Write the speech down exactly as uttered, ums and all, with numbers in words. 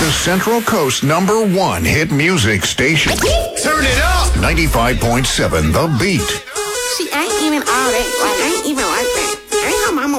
The Central Coast number one hit music station. Turn it up! ninety-five point seven The Beat. She ain't even all that. Like, ain't even like that.